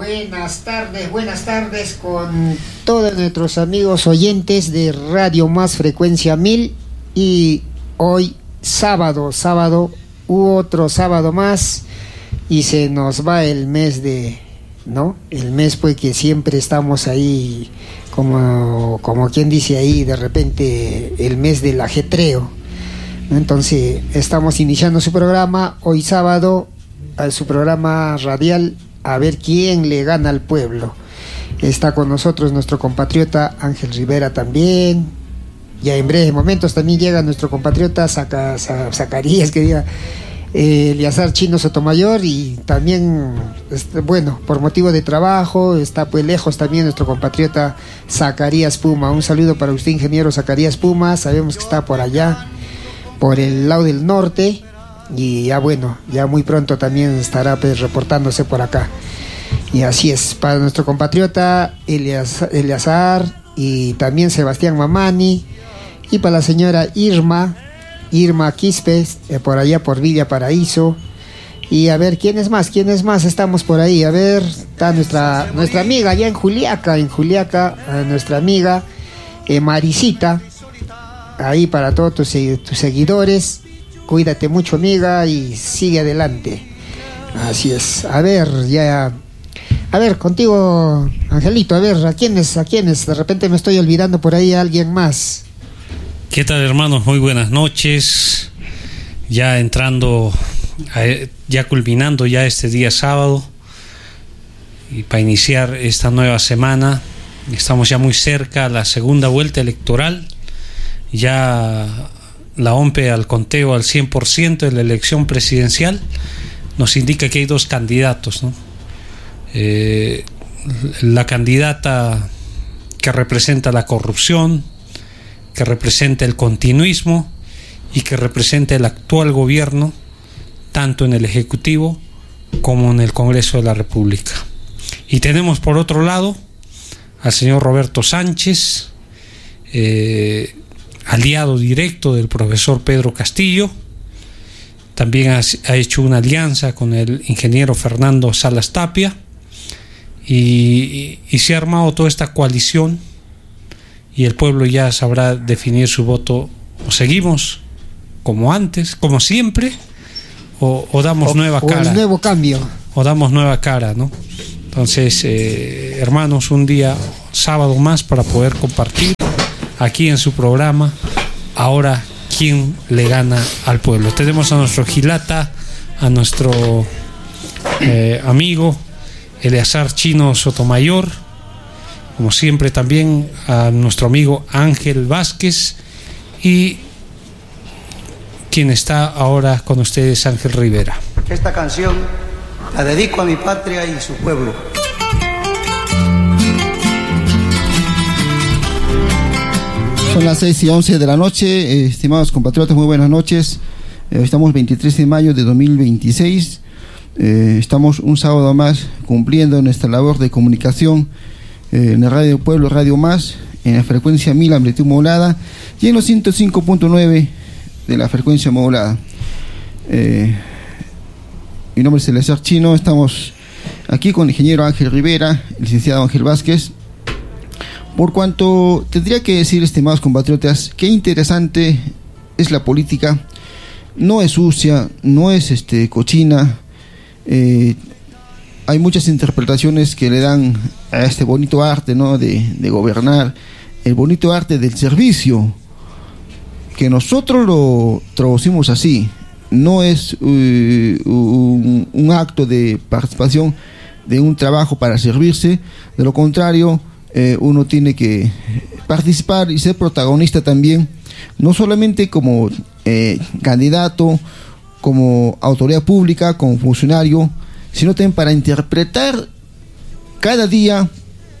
Buenas tardes con todos nuestros amigos oyentes de Radio Más Frecuencia 1000. Y hoy sábado, otro sábado más, y se nos va el mes el mes pues que siempre estamos ahí, como quien dice ahí, de repente el mes del ajetreo. Entonces estamos iniciando su programa hoy sábado, su programa radial, a ver quién le gana al pueblo. Está con nosotros nuestro compatriota Ángel Rivera también. Ya en breves momentos también llega nuestro compatriota Zacarías, que diga, Eleazar Chino Sotomayor, y también, bueno, por motivo de trabajo, está pues lejos también nuestro compatriota Zacarías Puma. Un saludo para usted, ingeniero Zacarías Puma. Sabemos que está por allá, por el lado del norte. Y ya bueno, ya muy pronto también estará pues reportándose por acá. Y así es, para nuestro compatriota Eleazar y también Sebastián Mamani, y para la señora Irma Quispes, por allá por Villa Paraíso. Y a ver, ¿quiénes más estamos por ahí? A ver, está nuestra amiga allá en Juliaca, nuestra amiga Maricita, ahí para todos tus seguidores. Cuídate mucho, amiga, y sigue adelante. Así es. A ver, contigo, Angelito, a ver, ¿a quiénes? De repente me estoy olvidando por ahí a alguien más. ¿Qué tal, hermanos? Muy buenas noches. Ya culminando ya este día sábado, y para iniciar esta nueva semana, estamos ya muy cerca a la segunda vuelta electoral. Ya la OMPE, al conteo al 100% de la elección presidencial, nos indica que hay dos candidatos, ¿no? La candidata que representa la corrupción, que representa el continuismo y que representa el actual gobierno, tanto en el Ejecutivo como en el Congreso de la República. Y tenemos por otro lado al señor Roberto Sánchez, aliado directo del profesor Pedro Castillo. También ha hecho una alianza con el ingeniero Fernando Salas Tapia, y se ha armado toda esta coalición, y el pueblo ya sabrá definir su voto: o seguimos como antes, como siempre, o damos nueva cara, o el nuevo cambio, o damos nueva cara, ¿no? Entonces, hermanos, un día sábado más para poder compartir aquí en su programa. Ahora, ¿quién le gana al pueblo? Tenemos a nuestro Gilata, a nuestro amigo Eleazar Chino Sotomayor, como siempre también a nuestro amigo Ángel Vázquez, y quien está ahora con ustedes, Ángel Rivera. Esta canción la dedico a mi patria y su pueblo. Son las 6:11 de la noche, estimados compatriotas, muy buenas noches. Estamos 23 de mayo de 2026. Estamos un sábado más cumpliendo nuestra labor de comunicación en el Radio Pueblo, Radio Más, en la frecuencia 1000 amplitud modulada y en los 105.9 de la frecuencia modulada. Mi nombre es Eleazar Chino. Estamos aquí con el ingeniero Ángel Rivera, el licenciado Ángel Vázquez. Por cuanto tendría que decir, estimados compatriotas, qué interesante es la política. No es sucia, no es cochina. Hay muchas interpretaciones que le dan a este bonito arte, ¿no?, de gobernar, el bonito arte del servicio, que nosotros lo traducimos así. No es un acto de participación de un trabajo para servirse. De lo contrario, uno tiene que participar y ser protagonista también, no solamente como candidato, como autoridad pública, como funcionario, sino también para interpretar cada día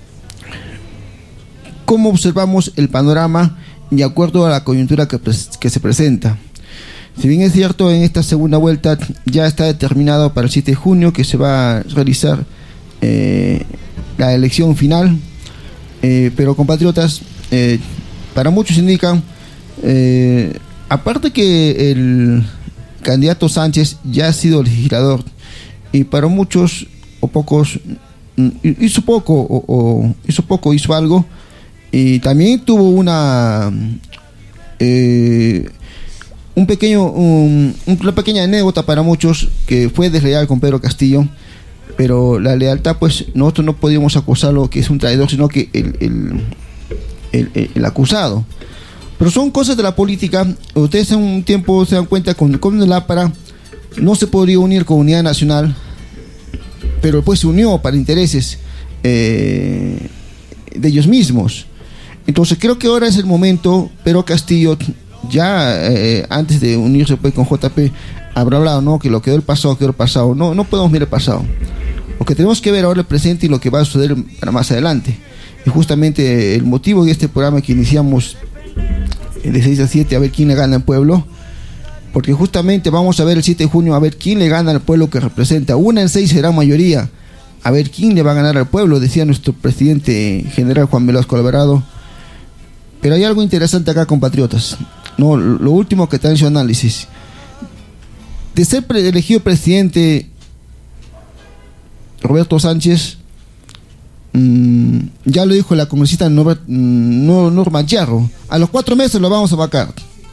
cómo observamos el panorama de acuerdo a la coyuntura que se presenta. Si bien es cierto, en esta segunda vuelta ya está determinado para el 7 de junio que se va a realizar la elección final, pero compatriotas, para muchos indican, aparte que el candidato Sánchez ya ha sido legislador, y para muchos o pocos hizo poco, hizo algo, y también tuvo una pequeña anécdota para muchos, que fue desleal con Pedro Castillo, pero la lealtad, pues nosotros no podíamos acusarlo que es un traidor, sino que el acusado. Pero son cosas de la política. Ustedes en un tiempo se dan cuenta con el APRA no se podría unir con Unidad Nacional, pero después se unió para intereses de ellos mismos. Entonces creo que ahora es el momento. Pedro Castillo ya antes de unirse pues con JP habrá hablado, ¿no?, que lo que quedó el pasado. No podemos mirar el pasado. Lo que tenemos que ver ahora es el presente y lo que va a suceder para más adelante. Y justamente el motivo de este programa que iniciamos de 6 a 7, a ver quién le gana al pueblo, porque justamente vamos a ver el 7 de junio a ver quién le gana al pueblo que representa. 1 en 6 será mayoría, a ver quién le va a ganar al pueblo, decía nuestro presidente general Juan Velasco Alvarado. Pero hay algo interesante acá, compatriotas, no, lo último que está en su análisis. De ser elegido presidente Roberto Sánchez, ya lo dijo la congresista Norma Yarro, a los 4 meses lo vamos a vacar.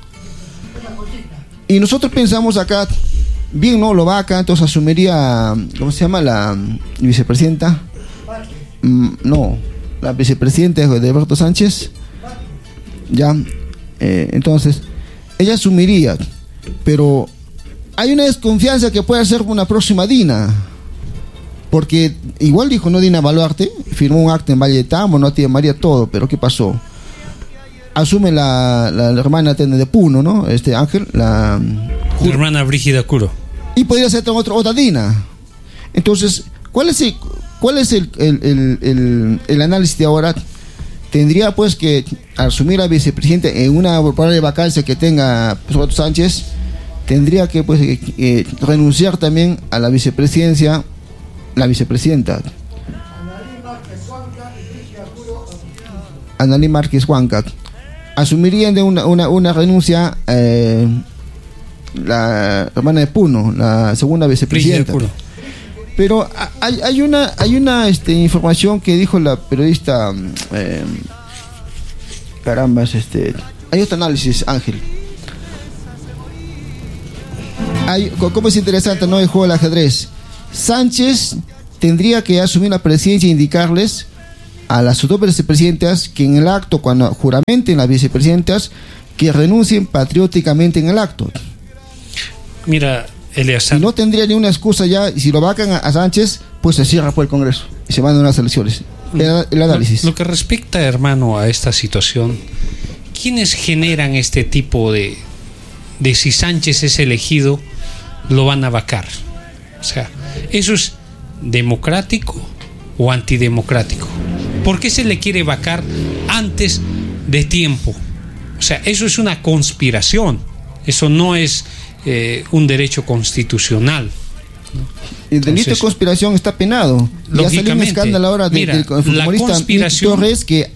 Y nosotros pensamos acá, bien, no lo vaca, entonces asumiría, ¿cómo se llama? La vicepresidenta. No, la vicepresidenta de Roberto Sánchez. Ya, entonces, ella asumiría, pero hay una desconfianza que puede ser una próxima Dina. Porque igual dijo, no, Dina Boluarte firmó un acta en Valle de Tambo, no, tía María, todo, pero ¿qué pasó? Asume la hermana de Puno, ¿no? Ángel, la hermana Brígida Curo. Y podría ser otra Dina. Entonces, ¿cuál es el análisis de ahora? Tendría pues que asumir a vicepresidente en una probable vacancia que tenga Roberto Sánchez, tendría que pues renunciar también a la vicepresidencia. La vicepresidenta Analí Márquez Huanca asumirían de una renuncia la hermana de Puno, la segunda vicepresidenta. Pero hay una información que dijo la periodista hay otro análisis, Ángel. ¿Cómo es interesante, no, el juego del ajedrez? Sánchez tendría que asumir la presidencia e indicarles a las dos vicepresidentas que en el acto, cuando juramenten las vicepresidentas, que renuncien patrióticamente en el acto. Mira, Eleazar, y no tendría ni una excusa ya, y si lo vacan a Sánchez, pues se cierra por el Congreso y se mandan unas elecciones. El análisis. Lo que respecta, hermano, a esta situación, ¿quiénes generan este tipo de si Sánchez es elegido, lo van a vacar? O sea, ¿eso es democrático o antidemocrático? ¿Por qué se le quiere vacar antes de tiempo? O sea, eso es una conspiración. Eso no es un derecho constitucional, ¿no? El delito de conspiración está penado. Ya salió un escándalo ahora del futbolista Miki Torres, que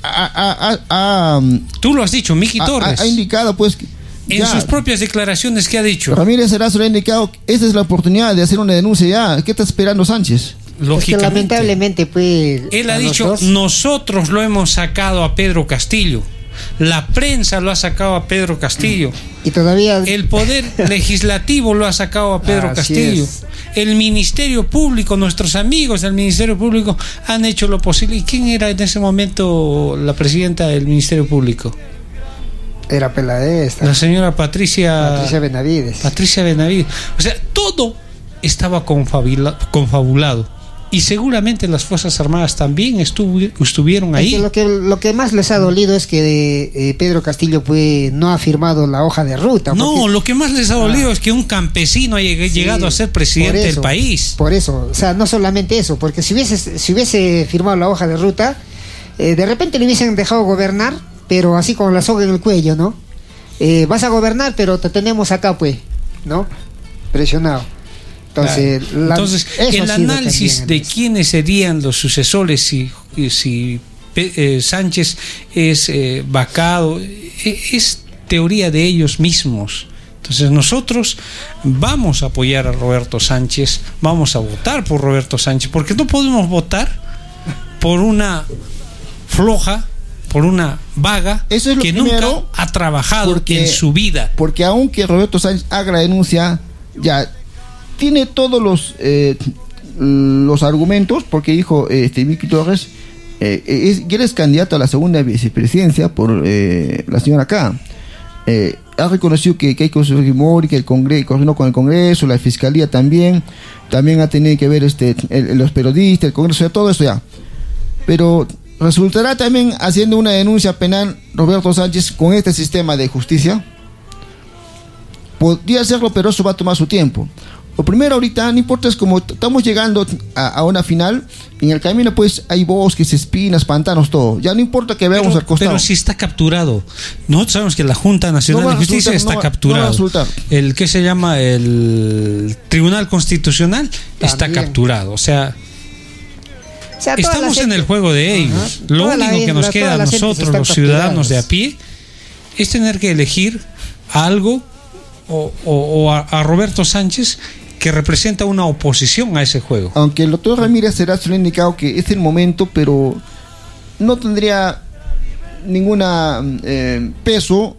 tú lo has dicho, Miki Torres ha indicado pues en sus propias declaraciones, ¿qué ha dicho? Ramírez Erazo le ha indicado, esta es la oportunidad de hacer una denuncia ya. ¿Qué está esperando Sánchez? Es que lamentablemente pues él ha dicho, nosotros lo hemos sacado a Pedro Castillo, la prensa lo ha sacado a Pedro Castillo, y todavía el poder legislativo lo ha sacado a Pedro Castillo, el Ministerio Público, nuestros amigos del Ministerio Público han hecho lo posible. ¿Y quién era en ese momento la presidenta del Ministerio Público? Era peladesta, la señora Patricia Benavides. O sea, todo estaba confabulado. Y seguramente las Fuerzas Armadas también estuvieron ahí. Es que lo que más les ha dolido es que Pedro Castillo pues no ha firmado la hoja de ruta. No, lo que más les ha dolido es que un campesino haya llegado a ser presidente del país. Por eso, o sea, no solamente eso, porque si hubiese firmado la hoja de ruta, de repente le hubiesen dejado gobernar, pero así con la soga en el cuello, ¿no? Vas a gobernar, pero te tenemos acá, pues, ¿no? Presionado. Entonces, el análisis de quiénes serían los sucesores si Sánchez es vacado es teoría de ellos mismos. Entonces nosotros vamos a apoyar a Roberto Sánchez, vamos a votar por Roberto Sánchez, porque no podemos votar por una floja, por una vaga, eso es lo que primero, nunca ha trabajado en su vida. Porque aunque Roberto Sánchez haga la denuncia, ya tiene todos los argumentos, porque dijo Miki Torres, eres candidato a la segunda vicepresidencia por la señora K. Ha reconocido que hay cosas que el Congreso coordinó con el Congreso, la Fiscalía también ha tenido que ver los periodistas, el Congreso, ya todo eso ya. Pero resultará también haciendo una denuncia penal Roberto Sánchez con este sistema de justicia. Podría hacerlo, pero eso va a tomar su tiempo. Lo primero ahorita, no importa, es como estamos llegando a una final, en el camino pues hay bosques, espinas, pantanos, todo. Ya no importa que veamos al costado. Pero si está capturado. Nosotros sabemos que la Junta Nacional de Justicia está capturado. No va a resultar. El que se llama el Tribunal Constitucional está capturado. O sea, estamos en el juego de ellos. Lo único que nos queda a nosotros, los ciudadanos de a pie, es tener que elegir algo o a Roberto Sánchez, que representa una oposición a ese juego. Aunque el doctor Ramírez Serastro le ha indicado que es el momento, pero no tendría ninguna peso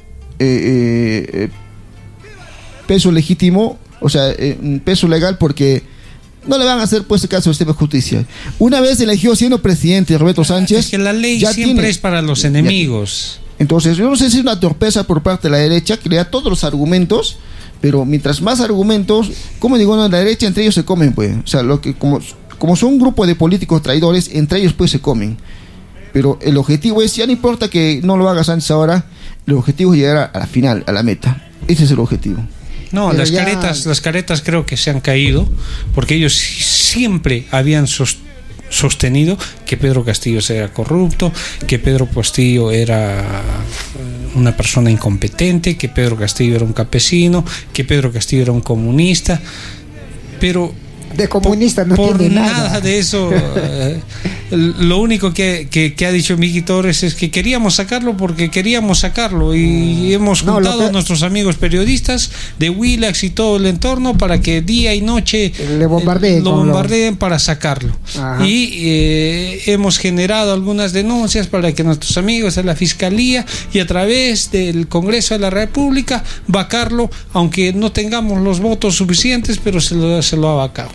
legítimo, o sea, peso legal, porque no le van a hacer pues caso al sistema de justicia. Una vez eligió siendo presidente Roberto Sánchez, es que la ley siempre es para los enemigos. Entonces yo no sé si es una torpeza por parte de la derecha, que le da todos los argumentos, pero mientras más argumentos, como digo, no, la derecha entre ellos se comen, pues. O sea, como son un grupo de políticos traidores, entre ellos pues se comen. Pero el objetivo es, ya no importa que no lo haga Sánchez ahora, el objetivo es llegar a la final, a la meta. Ese es el objetivo. No, las caretas creo que se han caído, porque ellos siempre habían sostenido que Pedro Castillo era corrupto, que Pedro Castillo era una persona incompetente, que Pedro Castillo era un campesino, que Pedro Castillo era un comunista, pero de comunista no tiene nada de eso. Lo único que ha dicho Miki Torres es que queríamos sacarlo porque queríamos sacarlo, y hemos juntado a nuestros amigos periodistas de Willax y todo el entorno para que día y noche lo bombardeen para sacarlo. Ajá. Y hemos generado algunas denuncias para que nuestros amigos de la Fiscalía y a través del Congreso de la República vacarlo, aunque no tengamos los votos suficientes, pero se lo ha vacado.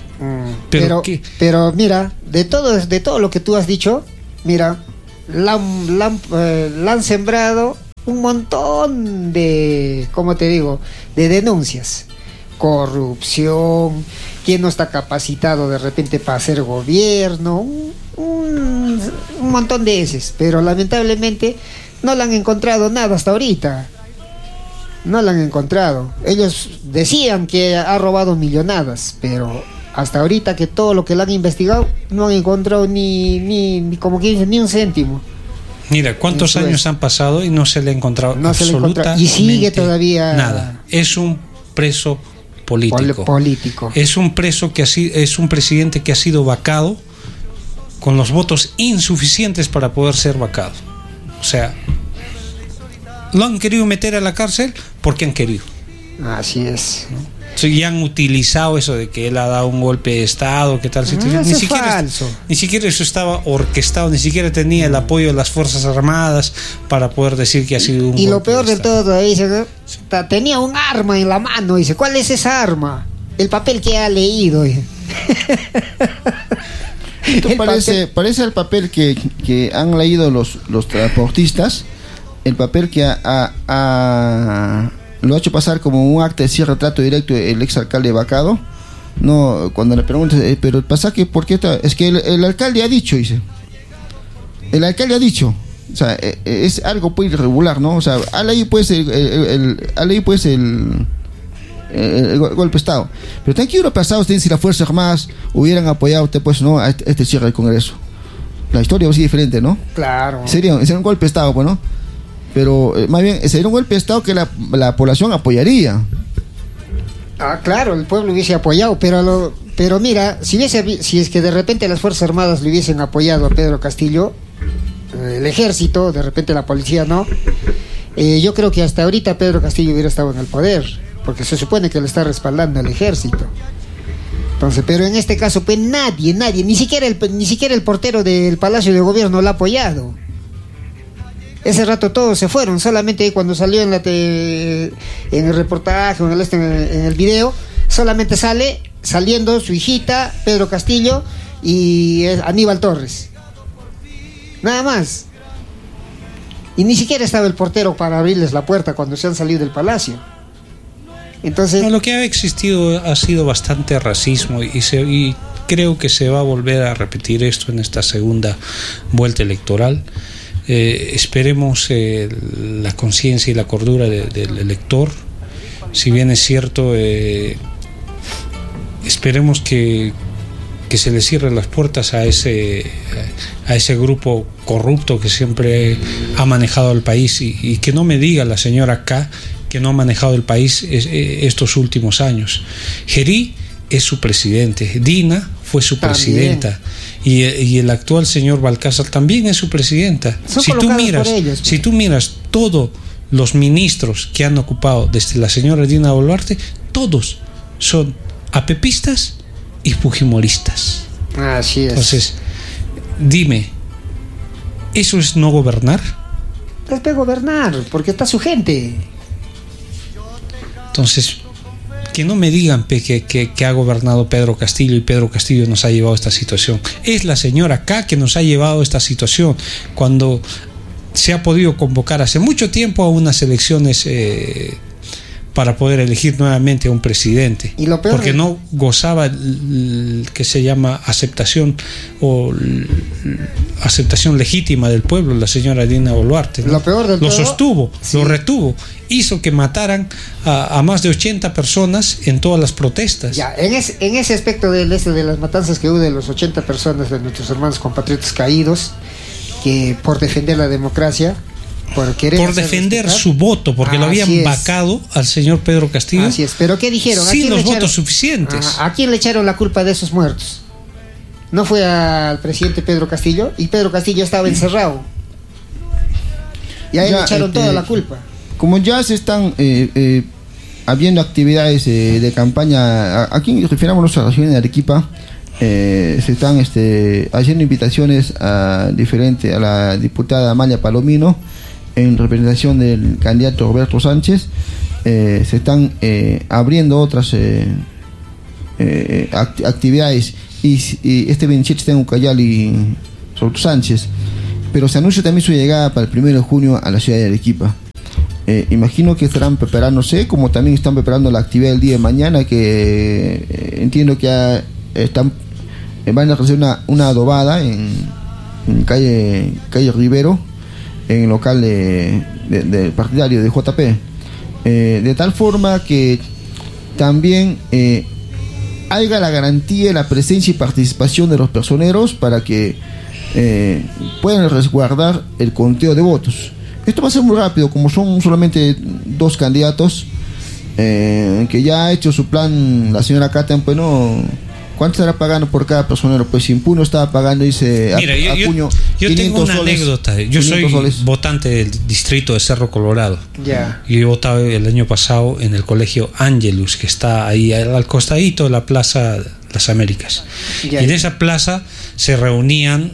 Pero mira, de todo lo que tú has dicho, mira, la han sembrado un montón de, ¿cómo te digo?, de denuncias. Corrupción, quién no está capacitado de repente para hacer gobierno, un montón de esos, pero lamentablemente no le han encontrado nada hasta ahorita. No la han encontrado. Ellos decían que ha robado millonadas, pero hasta ahorita que todo lo que le han investigado no han encontrado ni como que dicen, ni un céntimo. Mira, ¿cuántos años han pasado y no se le ha encontrado absolutamente y sigue todavía nada? Es un preso político. Es un presidente que ha sido vacado con los votos insuficientes para poder ser vacado. O sea, lo han querido meter a la cárcel porque han querido. Así es, ¿no? Y han utilizado eso de que él ha dado un golpe de Estado, que tal situación. Ni siquiera eso estaba orquestado, ni siquiera tenía el apoyo de las Fuerzas Armadas para poder decir que ha sido un golpe. Y lo peor de todo, dice, tenía un arma en la mano, dice, ¿cuál es esa arma? El papel que ha leído. Esto parece el papel que han leído los transportistas, el papel que lo ha hecho pasar como un acta de cierre trato directo el exalcalde vacado. No, cuando le preguntas, pero el pasaje, ¿por qué? Es que el alcalde ha dicho, dice. El alcalde ha dicho. O sea, es algo pues irregular, ¿no? O sea, ha leído pues el golpe de Estado. Pero ¿qué hubiera pasado si las Fuerzas Armadas hubieran apoyado pues, ¿no?, a este cierre del Congreso? La historia va a ser diferente, ¿no? Claro. Sería un golpe de Estado, pues, ¿no? Pero más bien sería un golpe de Estado que la población apoyaría. Ah, claro, el pueblo hubiese apoyado, pero mira, si es que de repente las Fuerzas Armadas le hubiesen apoyado a Pedro Castillo, el ejército, de repente la policía no, yo creo que hasta ahorita Pedro Castillo hubiera estado en el poder, porque se supone que le está respaldando el ejército. Entonces, pero en este caso, pues nadie, ni siquiera el portero del Palacio de Gobierno lo ha apoyado. Ese rato todos se fueron, solamente cuando salió en el reportaje o en el video, solamente saliendo su hijita, Pedro Castillo y Aníbal Torres. Nada más. Y ni siquiera estaba el portero para abrirles la puerta cuando se han salido del palacio. Entonces, no, lo que ha existido ha sido bastante racismo y creo que se va a volver a repetir esto en esta segunda vuelta electoral. Esperemos la conciencia y la cordura del elector. Si bien es cierto, esperemos que se le cierren las puertas a ese grupo corrupto que siempre ha manejado el país, y que no me diga la señora K que no ha manejado el país estos últimos años. Gerí es su presidente, Dina fue su presidenta, y el actual señor Balcázar también es su presidenta. Si tú miras todos los ministros que han ocupado desde la señora Dina Boluarte, todos son apepistas y fujimoristas. Así es. Entonces, dime, ¿eso es no gobernar? Es de gobernar, porque está su gente. Entonces, que no me digan que ha gobernado Pedro Castillo y Pedro Castillo nos ha llevado a esta situación. Es la señora K que nos ha llevado a esta situación, cuando se ha podido convocar hace mucho tiempo a unas elecciones para poder elegir nuevamente a un presidente, y lo peor porque no gozaba que se llama aceptación aceptación legítima del pueblo, la señora Dina Boluarte, ¿no? Lo peor del lo todo, sostuvo, sí. Lo retuvo, hizo que mataran a más de 80 personas en todas las protestas. Ya, en ese aspecto de las matanzas que hubo de los 80 personas de nuestros hermanos compatriotas caídos, que por defender la democracia, por defender su voto, porque lo habían vacado al señor Pedro Castillo. Así es, pero ¿qué dijeron? Sin los votos suficientes. ¿A quién le echaron la culpa de esos muertos? No fue al presidente Pedro Castillo, y Pedro Castillo estaba encerrado. Y a él le echaron toda la culpa. Como ya se están habiendo actividades de campaña, aquí refiriémonos a la región de Arequipa, se están haciendo invitaciones a la diputada Amalia Palomino en representación del candidato Roberto Sánchez. Se están abriendo otras actividades, y este 27 está en Ucayali y Roberto Sánchez, pero se anuncia también su llegada para el 1 de junio a la ciudad de Arequipa. Imagino que estarán preparándose, como también están preparando la actividad del día de mañana, que entiendo que van a hacer una adobada en calle Rivero, en el local del partidario de JP, de tal forma que también haya la garantía, la presencia y participación de los personeros para que puedan resguardar el conteo de votos. Esto va a ser muy rápido, como son solamente 2 candidatos, que ya ha hecho su plan la señora Catan. Pues no, ¿cuánto estará pagando por cada personero? Pues Impuno estaba pagando, dice, mira, yo tengo una anécdota. Yo soy votante del distrito de Cerro Colorado. Yeah. Yo he votado el año pasado en el colegio Angelus, que está ahí al costadito de la Plaza Las Américas. Yeah. Y en esa plaza se reunían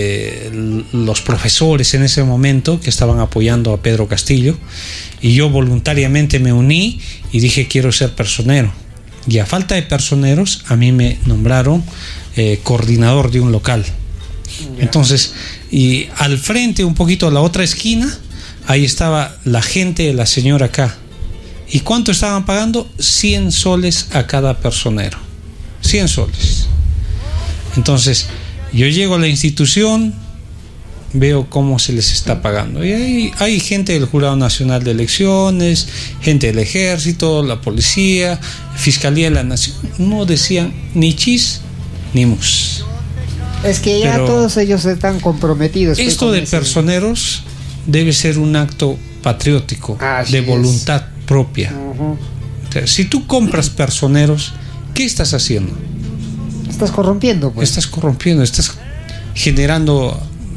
los profesores en ese momento que estaban apoyando a Pedro Castillo, y yo voluntariamente me uní y dije quiero ser personero. Y a falta de personeros, a mí me nombraron coordinador de un local. Yeah. Entonces, y al frente, un poquito a la otra esquina, ahí estaba la gente de la señora K. ¿Y cuánto estaban pagando? 100 soles a cada personero. 100 soles. Entonces, yo llego a la institución, veo cómo se les está pagando. Y hay gente del Jurado Nacional de Elecciones, gente del Ejército, la Policía, Fiscalía de la Nación. No decían ni chis ni mus. Es que ya todos ellos están comprometidos. Esto de personeros debe ser un acto patriótico, de voluntad propia. Uh-huh. O sea, si tú compras personeros, ¿qué estás haciendo? Estás corrompiendo, pues. Estás corrompiendo, estás generando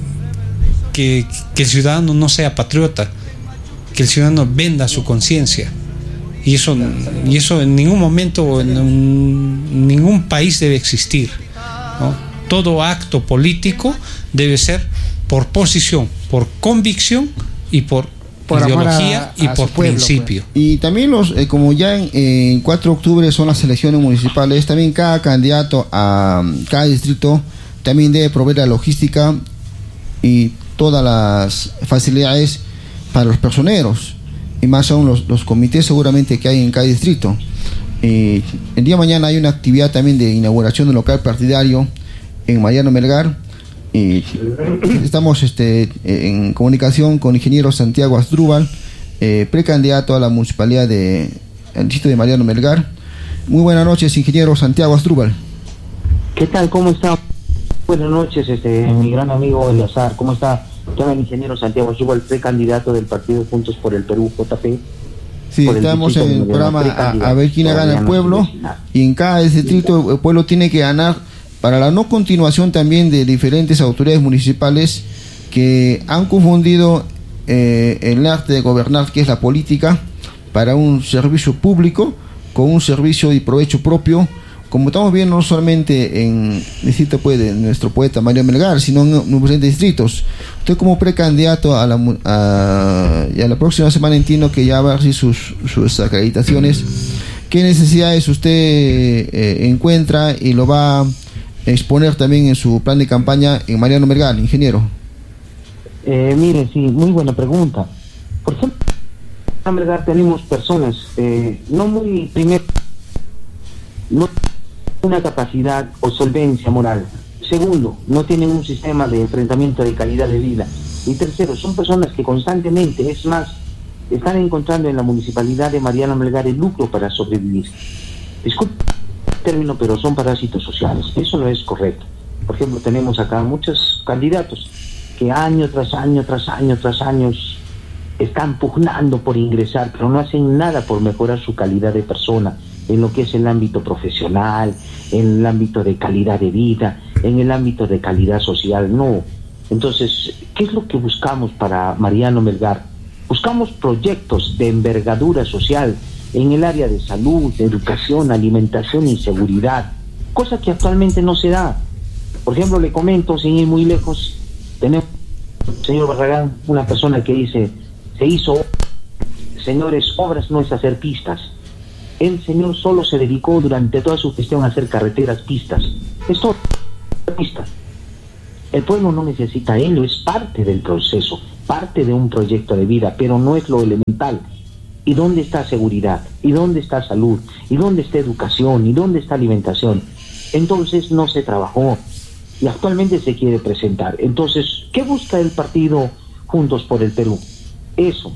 que el ciudadano no sea patriota, que el ciudadano venda su conciencia. Y eso en ningún momento, en ningún país debe existir, ¿no? Todo acto político debe ser por posición, por convicción y por ideología y por principio. Y también como ya en 4 de octubre son las elecciones municipales, también cada candidato a cada distrito también debe proveer la logística y todas las facilidades para los personeros, y más aún los comités seguramente que hay en cada distrito. El día de mañana hay una actividad también de inauguración del local partidario en Mariano Melgar. Estamos en comunicación con ingeniero Santiago Asdrúbal, precandidato a la municipalidad del distrito de Mariano Melgar. Muy buenas noches, ingeniero Santiago Asdrúbal. ¿Qué tal? ¿Cómo está? Buenas noches, mi gran amigo Eleazar. ¿Cómo está? Yo soy el ingeniero Santiago Asdrúbal, precandidato del partido Juntos por el Perú, JP. Sí, estamos en el programa a ver quién gana el pueblo, y en cada distrito el pueblo tiene que ganar para la no continuación también de diferentes autoridades municipales que han confundido el arte de gobernar, que es la política, para un servicio público con un servicio y provecho propio, como estamos viendo no solamente en el distrito de nuestro poeta Mario Melgar, sino en diferentes distritos. Usted como precandidato a la próxima semana, entiendo que ya va a recibir sus acreditaciones. ¿Qué necesidades usted encuentra y lo va a exponer también en su plan de campaña en Mariano Melgar, ingeniero? Mire, sí, muy buena pregunta. Por ejemplo, en Melgar tenemos personas no una capacidad o solvencia moral. Segundo, no tienen un sistema de enfrentamiento de calidad de vida. Y tercero, son personas que constantemente, es más, están encontrando en la municipalidad de Mariano Melgar el lucro para sobrevivir. Disculpe el término, pero son parásitos sociales. Eso no es correcto. Por ejemplo, tenemos acá muchos candidatos que año tras año están pugnando por ingresar, pero no hacen nada por mejorar su calidad de persona, en lo que es el ámbito profesional, en el ámbito de calidad de vida, en el ámbito de calidad social, no. Entonces, ¿qué es lo que buscamos para Mariano Melgar? Buscamos proyectos de envergadura social en el área de salud, de educación, alimentación y seguridad, cosa que actualmente no se da. Por ejemplo, le comento, sin ir muy lejos, tenemos, señor Barragán, una persona que dice, señores, obras no es hacer pistas. El señor solo se dedicó durante toda su gestión a hacer carreteras, pistas. Es todo, pistas. El pueblo no necesita ello, es parte del proceso, parte de un proyecto de vida, pero no es lo elemental. ¿Y dónde está seguridad? ¿Y dónde está salud? ¿Y dónde está educación? ¿Y dónde está alimentación? Entonces no se trabajó y actualmente se quiere presentar. Entonces, ¿qué busca el partido Juntos por el Perú? Eso,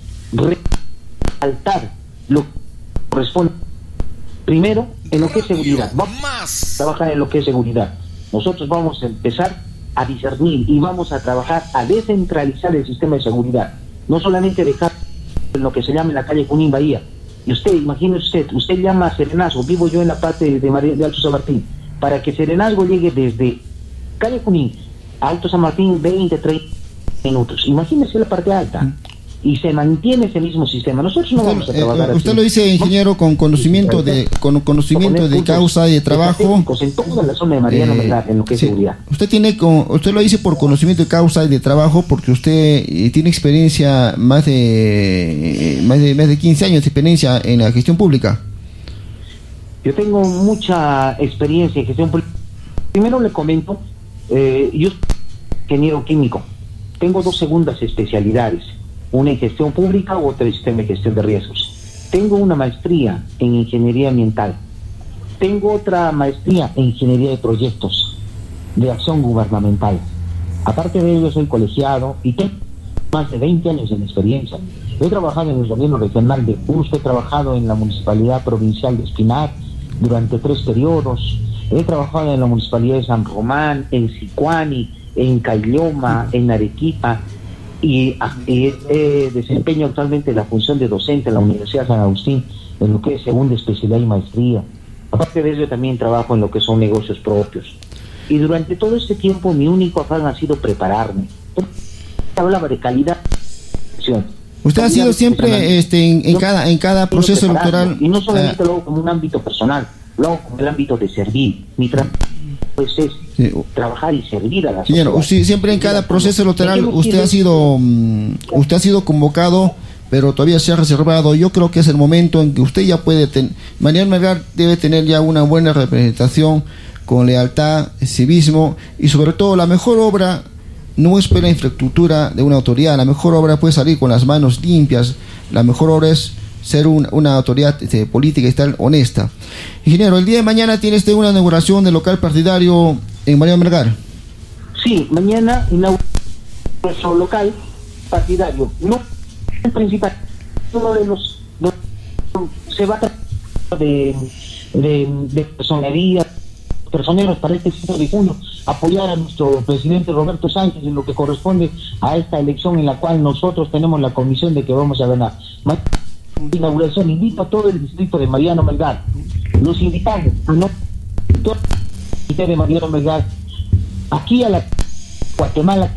resaltar lo que corresponde. Primero, en lo que es seguridad. Vamos a trabajar en lo que es seguridad. Nosotros vamos a empezar a discernir y vamos a trabajar a descentralizar el sistema de seguridad. No solamente dejar en lo que se llama en la calle Junín Bahía. Y usted, imagínese usted llama a Serenazgo, vivo yo en la parte de Alto San Martín, para que Serenazgo llegue desde calle Junín a Alto San Martín 20-30 minutos. Imagínese la parte alta. Y se mantiene ese mismo sistema. Nosotros no vamos a trabajar usted así. Lo dice, ingeniero, con conocimiento de causa y de trabajo en toda la zona de Mariano Melgar, en lo que es seguridad. Usted lo dice por conocimiento de causa y de trabajo, porque usted tiene experiencia, más de 15 años de experiencia en la gestión pública. Yo tengo mucha experiencia en gestión pública. Primero le comento, yo soy ingeniero químico. Tengo 2 segundas especialidades, una en gestión pública u otra en sistema de gestión de riesgos. Tengo una maestría en ingeniería ambiental. Tengo otra maestría en ingeniería de proyectos de acción gubernamental. Aparte de ello, soy colegiado y tengo más de 20 años en experiencia. He trabajado en el gobierno regional de Cusco, he trabajado en la municipalidad provincial de Espinar durante 3 periodos. He trabajado en la municipalidad de San Román, en Sicuani, en Caylloma, en Arequipa. Y desempeño actualmente la función de docente en la Universidad San Agustín, en lo que es segunda especialidad y maestría. Aparte de eso, también trabajo en lo que son negocios propios. Y durante todo este tiempo, mi único afán ha sido prepararme. Hablaba de calidad. Usted ha sido siempre en cada proceso electoral. Y no solamente lo hago como un ámbito personal, lo hago como el ámbito de servir. Mi trabajo pues es trabajar y servir a la sociedad. Sí, siempre en cada proceso electoral usted ha sido convocado, pero todavía se ha reservado. Yo creo que es el momento en que usted ya puede Mariano Melgar debe tener ya una buena representación con lealtad, civismo y sobre todo la mejor obra. No espera la infraestructura de una autoridad, la mejor obra puede salir con las manos limpias, la mejor obra es ser una autoridad política y estar honesta. Ingeniero, el día de mañana tiene usted una inauguración del local partidario en Mariano Melgar. Sí, mañana inauguramos nuestro local partidario. No el principal, uno de los se va a tratar de personeros para este 5 de junio, apoyar a nuestro presidente Roberto Sánchez en lo que corresponde a esta elección en la cual nosotros tenemos la comisión de que vamos a ganar. Inauguración, invito a todo el distrito de Mariano Melgar, los invitamos a no de Mariano Melgar, aquí a la Guatemala,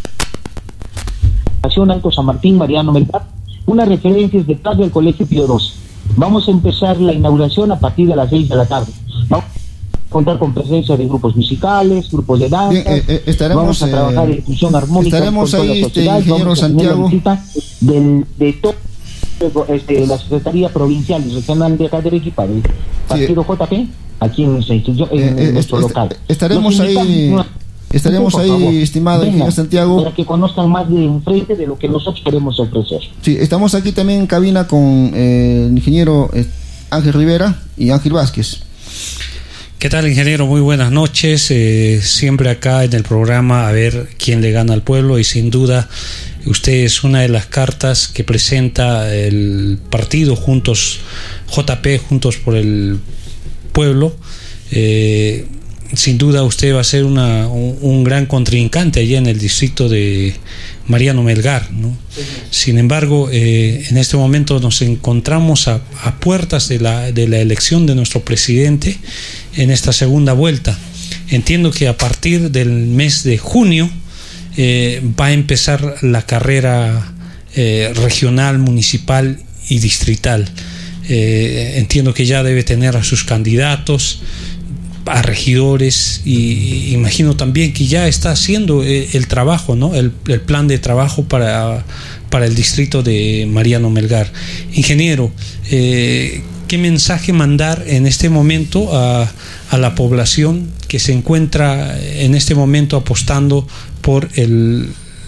Alto San Martín, Mariano Melgar, una referencia es detrás del Colegio Pío II. Vamos a empezar la inauguración a partir de las 6 de la tarde. Vamos a contar con presencia de grupos musicales, grupos de danza. Vamos a trabajar en función armónica. Estaremos ahí, ingeniero Santiago. De todo la Secretaría Provincial y Regional de acá de Arequipa, del Partido JP, aquí en nuestro local. Estaremos ahí, estimado ingeniero Santiago, para que conozcan más de enfrente de lo que nosotros queremos ofrecer. Sí, estamos aquí también en cabina con el ingeniero Ángel Rivera y Ángel Vázquez. ¿Qué tal, ingeniero? Muy buenas noches. Siempre acá en el programa a ver quién le gana al pueblo, y sin duda usted es una de las cartas que presenta el partido Juntos JP, Juntos por el Pueblo. Sin duda usted va a ser un gran contrincante allá en el distrito de Mariano Melgar, ¿no? Sin embargo, en este momento nos encontramos a puertas de la elección de nuestro presidente en esta segunda vuelta. Entiendo que a partir del mes de junio va a empezar la carrera regional, municipal y distrital. Entiendo que ya debe tener a sus candidatos, a regidores, y imagino también que ya está haciendo el trabajo, ¿no? El plan de trabajo para el distrito de Mariano Melgar. Ingeniero, ¿qué mensaje mandar en este momento a la población que se encuentra en este momento apostando por el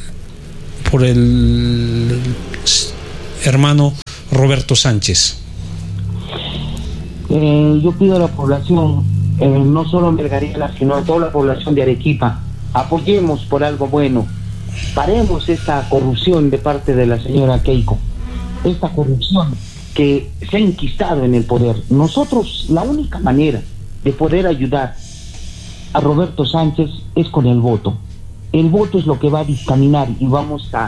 hermano Roberto Sánchez? Yo pido a la población, no solo melgarina, sino a toda la población de Arequipa, apoyemos por algo bueno, paremos esta corrupción de parte de la señora Keiko, esta corrupción que se ha enquistado en el poder. Nosotros, la única manera de poder ayudar a Roberto Sánchez es con el voto. El voto es lo que va a dictaminar, y vamos a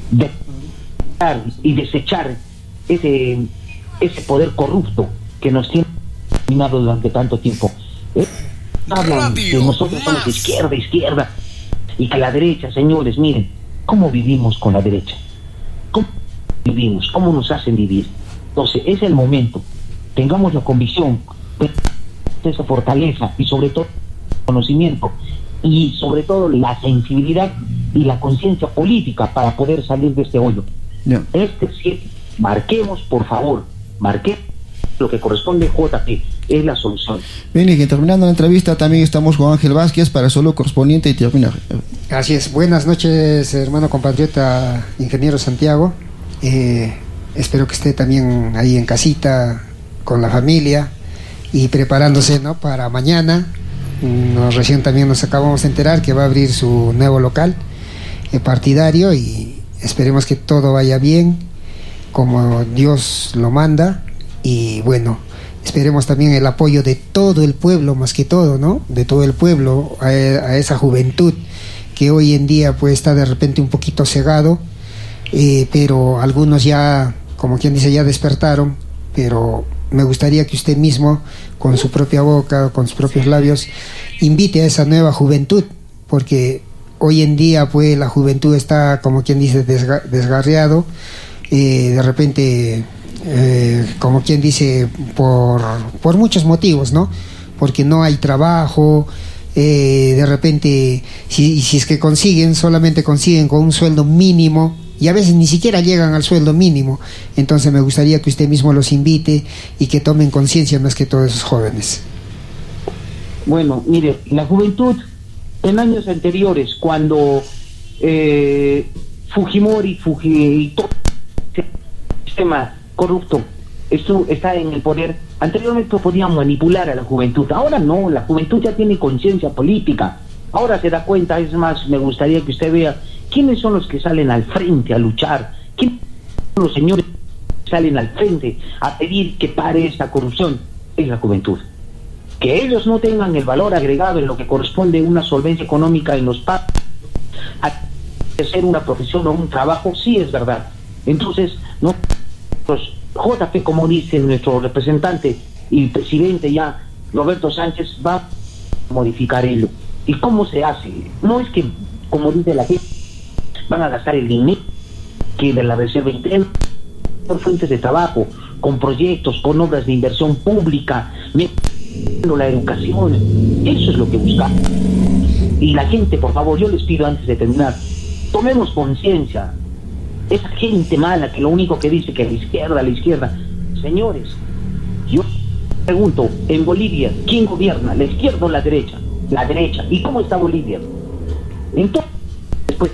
desechar ese poder corrupto que nos tiene dominado durante tanto tiempo. Hablan que nosotros somos izquierda, y que la derecha, señores, miren, ¿cómo vivimos con la derecha? ¿Cómo vivimos? ¿Cómo nos hacen vivir? Entonces, es el momento. Tengamos la convicción, esa fortaleza, y sobre todo conocimiento, y sobre todo la sensibilidad y la conciencia política para poder salir de este hoyo. Yeah. Marquemos, por favor, lo que corresponde a JP, es la solución. Bien, y terminando la entrevista también estamos con Ángel Vázquez para solo correspondiente y terminar. Así es. Buenas noches, hermano compatriota ingeniero Santiago. Espero que esté también ahí en casita con la familia y preparándose, ¿no?, para mañana. Recién también nos acabamos de enterar que va a abrir su nuevo local partidario, y esperemos que todo vaya bien como Dios lo manda. Y bueno, esperemos también el apoyo de todo el pueblo, más que todo, ¿no?, de todo el pueblo a esa juventud que hoy en día pues está de repente un poquito cegado, pero algunos ya, como quien dice, ya despertaron. Pero me gustaría que usted mismo, con su propia boca, con sus propios labios, invite a esa nueva juventud, porque hoy en día pues la juventud está, como quien dice, desgarriado. de repente, como quien dice, por muchos motivos, ¿no? Porque no hay trabajo, de repente, si es que solamente consiguen con un sueldo mínimo, y a veces ni siquiera llegan al sueldo mínimo. Entonces me gustaría que usted mismo los invite y que tomen conciencia más que todos esos jóvenes. Bueno, mire, la juventud en años anteriores, cuando Fujimori y todo el sistema corrupto está en el poder, anteriormente podían manipular a la juventud. Ahora no, la juventud ya tiene conciencia política. Ahora se da cuenta. Es más, me gustaría que usted vea quiénes son los que salen al frente a luchar, quiénes son los señores que salen al frente a pedir que pare esta corrupción. Es la juventud. Que ellos no tengan el valor agregado en lo que corresponde a una solvencia económica en los pagos, a hacer una profesión o un trabajo, sí es verdad. Entonces, nosotros, JP, como dice nuestro representante y presidente ya, Roberto Sánchez, va a modificar ello. ¿Y cómo se hace? No es que, como dice la gente, van a gastar el dinero que de la reserva interna por fuentes de trabajo, con proyectos, con obras de inversión pública, la educación. Eso es lo que buscamos. Y la gente, por favor, yo les pido antes de terminar, tomemos conciencia. Esa gente mala que lo único que dice que la izquierda, señores, yo pregunto, en Bolivia, ¿quién gobierna? ¿La izquierda o la derecha? La derecha. ¿Y cómo está Bolivia? Entonces, después,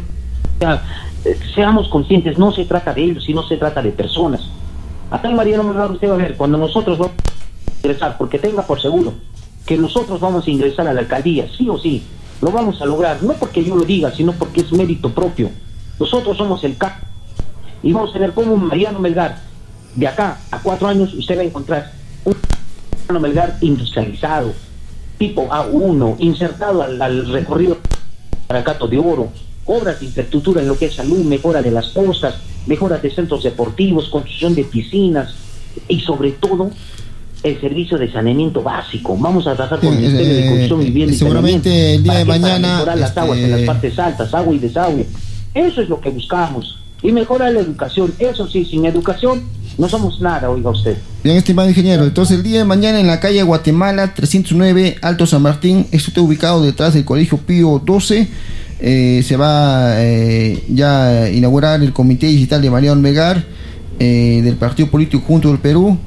seamos conscientes, no se trata de ellos, sino se trata de personas. Acá en Mariano Melgar usted va a ver, cuando nosotros vamos a ingresar, porque tenga por seguro que nosotros vamos a ingresar a la alcaldía, sí o sí, lo vamos a lograr, no porque yo lo diga, sino porque es mérito propio. Nosotros somos el CAP y vamos a tener como un Mariano Melgar. De acá a 4 años usted va a encontrar un Mariano Melgar industrializado, tipo A1, insertado al recorrido Paracato de Oro, obras de infraestructura en lo que es salud, mejora de las costas, mejoras de centros deportivos, construcción de piscinas y sobre todo el servicio de saneamiento básico. Vamos a trabajar con el Ministerio de Construcción y Vivienda y seguramente el día de mañana para mejorar las aguas en las partes altas, agua y desagüe. Eso es lo que buscamos. Y mejorar la educación. Eso sí, sin educación no somos nada, oiga usted. Bien, estimado ingeniero, entonces el día de mañana en la calle Guatemala 309, Alto San Martín, esto está ubicado detrás del Colegio Pío XII. Se va ya a inaugurar el Comité Digital de Mariano Melgar del Partido Político Juntos del Perú.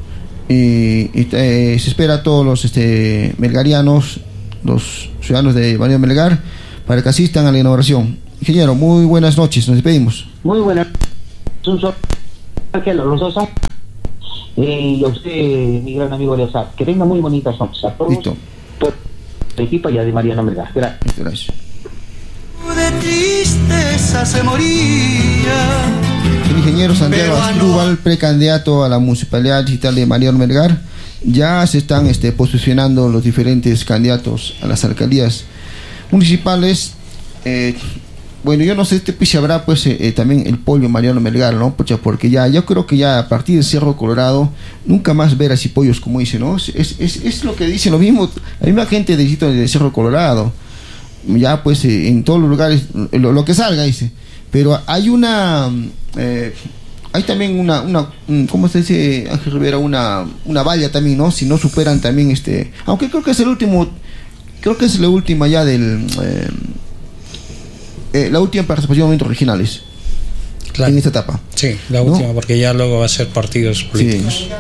Se espera a todos los melgarianos, los ciudadanos de Mariano Melgar, para que asistan a la inauguración. Ingeniero, muy buenas noches, nos despedimos. Muy buenas noches, los dos son. Y a usted, mi gran amigo Eleazar, que tenga muy bonitas noches a todos. Listo. Todo el equipo ya de Mariano Melgar. Gracias. Gracias. De tristeza se moría. El ingeniero Santiago Asdrúbal, precandidato a la Municipalidad Digital de Mariano Melgar. Ya se están posicionando los diferentes candidatos a las alcaldías municipales. Bueno, yo no sé, si habrá también el pollo Mariano Melgar, ¿no? Porque yo creo que ya a partir de Cerro Colorado nunca más ver así pollos, como dice, ¿no? Es lo que dicen lo mismo, la misma gente de Cerro Colorado. Ya en todos los lugares lo que salga, dice. Pero hay hay también ¿cómo se dice, Ángel Rivera? Una valla también, ¿no? Si no superan también aunque creo que es la última ya la última participación de movimientos regionales, claro, en esta etapa. Sí, la última, ¿no? Porque ya luego va a ser partidos políticos. Sí.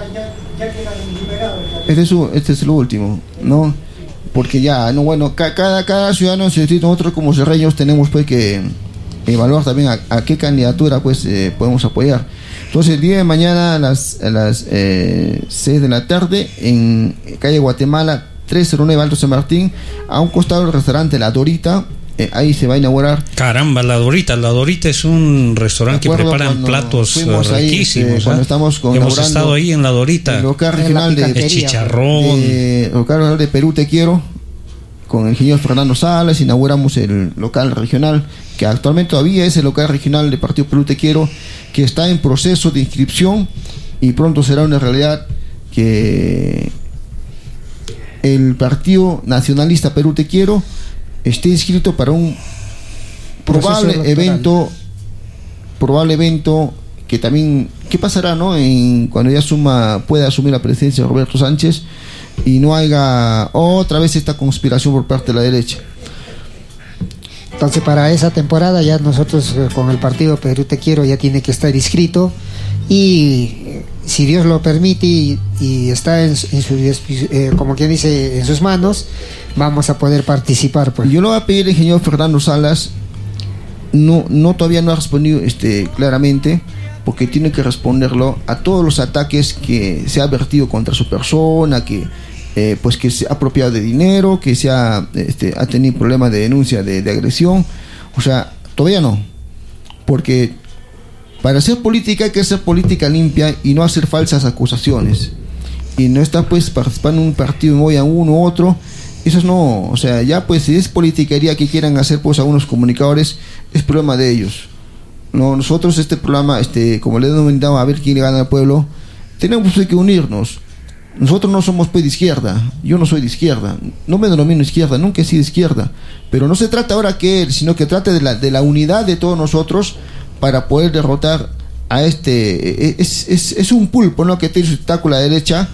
Este es lo último, ¿no? Porque ya, no, bueno, cada ciudadano, nosotros como serreños tenemos que evaluar también a qué candidatura podemos apoyar. Entonces el día de mañana a las 6 de la tarde en calle Guatemala 309 Alto San Martín, a un costado del restaurante La Dorita, ahí se va a inaugurar. Caramba, La Dorita es un restaurante que preparan platos riquísimos. Cuando estamos hemos estado ahí en La Dorita, el local regional de chicharrón, local regional de Perú Te Quiero, con el ingeniero Fernando Salas. Inauguramos el local regional, que actualmente todavía es el local regional de Partido Perú Te Quiero, que está en proceso de inscripción y pronto será una realidad que el Partido Nacionalista Perú Te Quiero esté inscrito para un probable evento que también ¿qué pasará, no? Cuando ya pueda asumir la presidencia de Roberto Sánchez y no haya otra vez esta conspiración por parte de la derecha. Entonces para esa temporada ya nosotros con el partido Perú Te Quiero ya tiene que estar inscrito y si Dios lo permite y está como quien dice, en sus manos, vamos a poder participar, pues. Yo le voy a pedir al ingeniero Fernando Salas, todavía no ha respondido claramente, porque tiene que responderlo a todos los ataques que se ha vertido contra su persona, que se ha apropiado de dinero, que ha tenido problemas de denuncia de agresión. O sea, todavía no, porque para hacer política hay que hacer política limpia y no hacer falsas acusaciones, y no está pues participando en un partido y voy a uno u otro. Eso no, o sea, ya pues si es politiquería que quieran hacer pues a unos comunicadores, es problema de ellos. No, nosotros este programa, como le he denominado, a ver quién le gana al pueblo, tenemos que unirnos. Nosotros no somos pues de izquierda, yo no soy de izquierda, no me denomino izquierda, nunca he sido de izquierda, pero no se trata ahora sino que trate de la unidad de todos nosotros para poder derrotar a es un pulpo, ¿no?, que tiene su tentáculo a la derecha.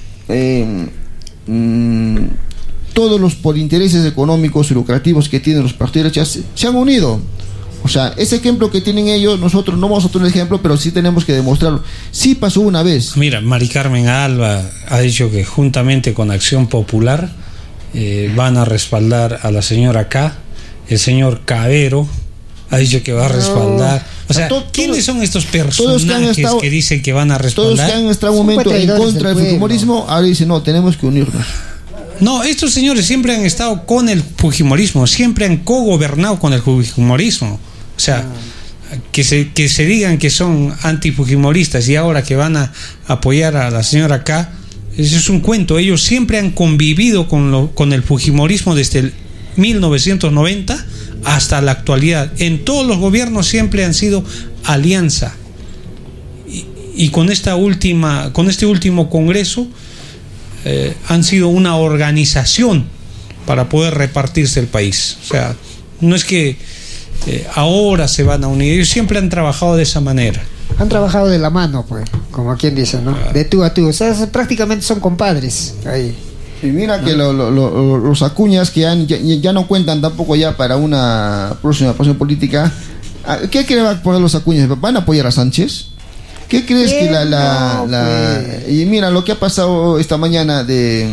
Todos los por intereses económicos y lucrativos que tienen los partidos de derecha se han unido. O sea, ese ejemplo que tienen ellos, nosotros no vamos a tener ejemplo, pero sí tenemos que demostrarlo. Sí pasó una vez. Mira, Mari Carmen Alba ha dicho que juntamente con Acción Popular van a respaldar a la señora K. El señor Cabero ha dicho que va a respaldar. O sea, ¿quiénes son estos personajes que dicen que van a respaldar? Todos que han estado un momento en contra del fujimorismo, ahora dicen, no, tenemos que unirnos. No, estos señores siempre han estado con el fujimorismo, siempre han cogobernado con el fujimorismo. O sea, que se digan que son antifujimoristas y ahora que van a apoyar a la señora K, eso es un cuento. Ellos siempre han convivido con el fujimorismo desde el 1990 hasta la actualidad. En todos los gobiernos siempre han sido alianza. Y con este último congreso han sido una organización para poder repartirse el país. O sea, no es que ahora se van a unir, ellos siempre han trabajado de esa manera. Han trabajado de la mano, pues, como quien dice, ¿no? De tú a tú. O sea, prácticamente son compadres ahí. Y mira, ¿no?, que los Acuñas, que ya no cuentan tampoco ya para una próxima política. ¿Qué creen van a poner los Acuñas? ¿Van a apoyar a Sánchez? ¿Qué crees que y mira lo que ha pasado esta mañana de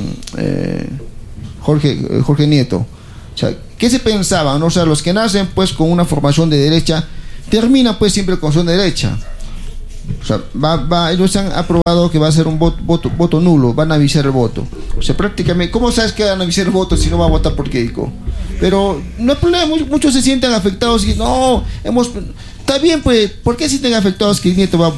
Jorge Nieto? O sea, ¿qué se pensaba, no? O sea, los que nacen pues con una formación de derecha terminan pues siempre con formación de derecha. O sea, ellos han aprobado que va a ser un voto nulo, van a avisar el voto. O sea, prácticamente, ¿cómo sabes que van a avisar el voto si no va a votar por Keiko? Pero no hay problema, muchos se sienten afectados y no, está bien, pues, ¿por qué se sienten afectados que Nieto va